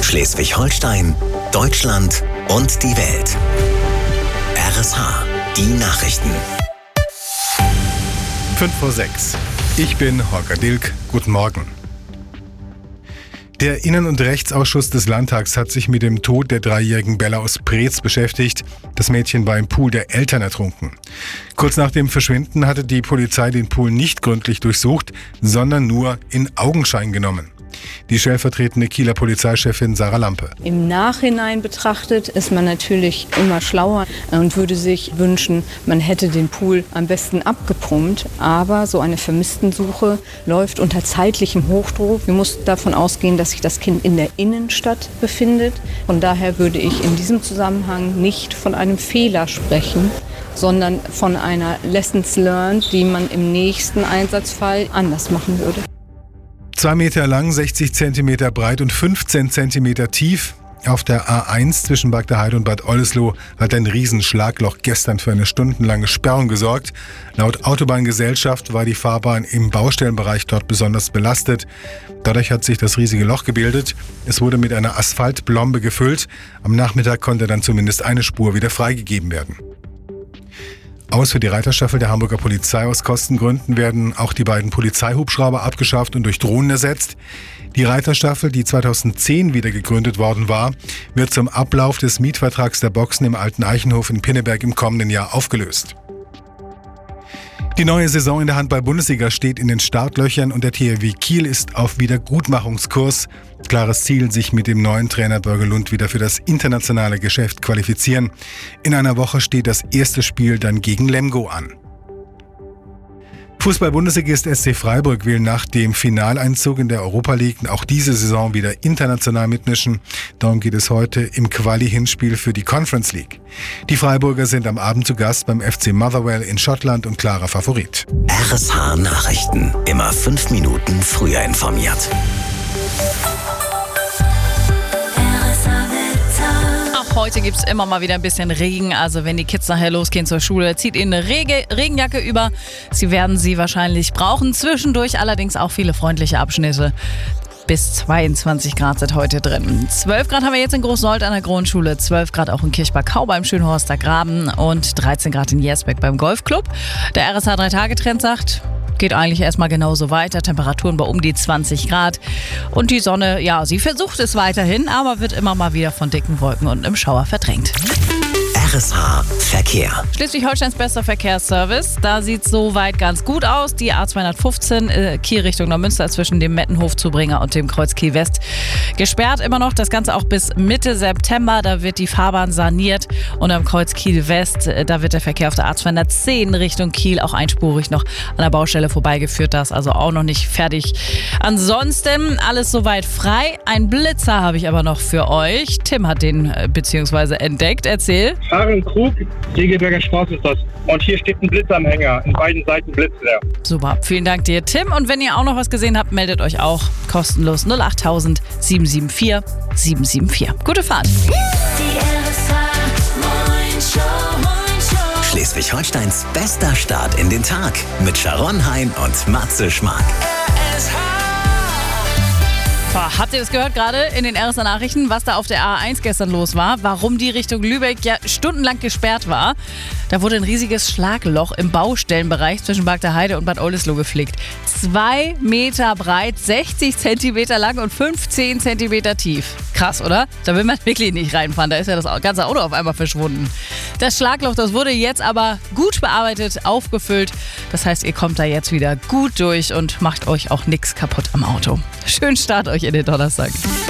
Schleswig-Holstein, Deutschland und die Welt. RSH, die Nachrichten. 5:06. Ich bin Holger Dilk. Guten Morgen. Der Innen- und Rechtsausschuss des Landtags hat sich mit dem Tod der 3-jährigen Bella aus Preetz beschäftigt. Das Mädchen war im Pool der Eltern ertrunken. Kurz nach dem Verschwinden hatte die Polizei den Pool nicht gründlich durchsucht, sondern nur in Augenschein genommen. Die stellvertretende Kieler Polizeichefin Sarah Lampe. Im Nachhinein betrachtet ist man natürlich immer schlauer und würde sich wünschen, man hätte den Pool am besten abgepumpt. Aber so eine Vermisstensuche läuft unter zeitlichem Hochdruck. Wir mussten davon ausgehen, dass sich das Kind in der Innenstadt befindet. Von daher würde ich in diesem Zusammenhang nicht von einem Fehler sprechen, sondern von einer Lessons learned, die man im nächsten Einsatzfall anders machen würde. 2 Meter lang, 60 Zentimeter breit und 15 Zentimeter tief. Auf der A1 zwischen Bagdaheide und Bad Oldesloe hat ein Riesenschlagloch gestern für eine stundenlange Sperrung gesorgt. Laut Autobahngesellschaft war die Fahrbahn im Baustellenbereich dort besonders belastet. Dadurch hat sich das riesige Loch gebildet. Es wurde mit einer Asphaltblombe gefüllt. Am Nachmittag konnte dann zumindest eine Spur wieder freigegeben werden. Aus für die Reiterstaffel der Hamburger Polizei. Aus Kostengründen werden auch die beiden Polizeihubschrauber abgeschafft und durch Drohnen ersetzt. Die Reiterstaffel, die 2010 wieder gegründet worden war, wird zum Ablauf des Mietvertrags der Boxen im Alten Eichenhof in Pinneberg im kommenden Jahr aufgelöst. Die neue Saison in der Handball-Bundesliga steht in den Startlöchern und der THW Kiel ist auf Wiedergutmachungskurs. Klares Ziel, sich mit dem neuen Trainer Börge Lund wieder für das internationale Geschäft qualifizieren. In einer Woche steht das erste Spiel dann gegen Lemgo an. Fußball-Bundesligist SC Freiburg will nach dem Finaleinzug in der Europa League auch diese Saison wieder international mitmischen. Darum geht es heute im Quali-Hinspiel für die Conference League. Die Freiburger sind am Abend zu Gast beim FC Motherwell in Schottland und klarer Favorit. RSH Nachrichten. Immer 5 Minuten früher informiert. Heute gibt es immer mal wieder ein bisschen Regen, also wenn die Kids nachher losgehen zur Schule, zieht ihnen eine Regenjacke über. Sie werden sie wahrscheinlich brauchen, zwischendurch allerdings auch viele freundliche Abschnitte. Bis 22 Grad sind heute drin. 12 Grad haben wir jetzt in Großnold an der Grundschule, 12 Grad auch in Kirchberg-Kau beim Schönhorster Graben und 13 Grad in Jersbeck beim Golfclub. Der RSH 3-Tage-Trend sagt, geht eigentlich erstmal genauso weiter. Temperaturen bei um die 20 Grad. Und die Sonne, ja, sie versucht es weiterhin, aber wird immer mal wieder von dicken Wolken und einem Schauer verdrängt. RSH Verkehr. Schleswig-Holsteins bester Verkehrsservice. Da sieht es soweit ganz gut aus. Die A215 Kiel Richtung Neumünster zwischen dem Mettenhof-Zubringer und dem Kreuz Kiel West gesperrt immer noch. Das Ganze auch bis Mitte September. Da wird die Fahrbahn saniert. Und am Kreuz Kiel West, da wird der Verkehr auf der A210 Richtung Kiel auch einspurig noch an der Baustelle vorbeigeführt. Das ist also auch noch nicht fertig. Ansonsten alles soweit frei. Ein Blitzer habe ich aber noch für euch. Tim hat den beziehungsweise entdeckt. Erzähl. Krug, Segeberger Straße ist das. Und hier steht ein Blitzanhänger. In beiden Seiten Blitzleer. Super, vielen Dank dir, Tim. Und wenn ihr auch noch was gesehen habt, meldet euch auch kostenlos 08000 774 774. Gute Fahrt. Schleswig-Holsteins bester Start in den Tag mit Sharon Hein und Matze Schmark. Habt ihr das gehört gerade in den RSH Nachrichten, was da auf der A1 gestern los war? Warum die Richtung Lübeck ja stundenlang gesperrt war? Da wurde ein riesiges Schlagloch im Baustellenbereich zwischen Bagdaheide und Bad Oldesloe geflickt. 2 Meter breit, 60 Zentimeter lang und 15 Zentimeter tief. Krass, oder? Da will man wirklich nicht reinfahren. Da ist ja das ganze Auto auf einmal verschwunden. Das Schlagloch, das wurde jetzt aber gut bearbeitet, aufgefüllt. Das heißt, ihr kommt da jetzt wieder gut durch und macht euch auch nichts kaputt am Auto. Schönen Start euch in den Donnerstag.